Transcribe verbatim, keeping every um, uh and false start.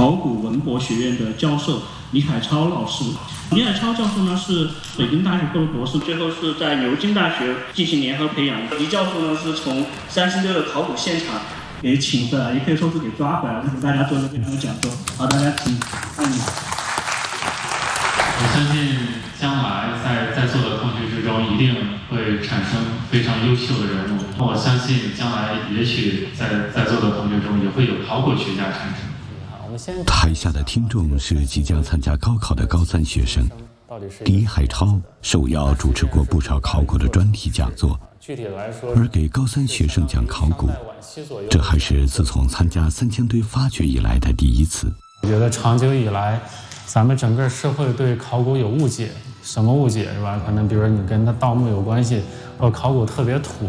考古文博学院的教授李海超老师。李海超教授呢是北京大学获得博士，最后是在牛津大学进行联合培养。李教授呢是从三十六的考古现场给请回来，也可以说是给抓回来，给大家做了非常的讲座。好，大家请按钮。 我相信将来在在座的同学之中，一定会产生非常优秀的人物。我相信将来也许在在座的同学中，也会有考古学家产生。 台下的听众是即将参加高考的高三学生。李海超受邀主持过不少考古的专题讲座，而给高三学生讲考古，这还是自从参加三千堆发掘以来的第一次。 我觉得长久以来，咱们整个社会对考古有误解。什么误解是吧？可能比如说你跟他盗墓有关系，或考古特别土，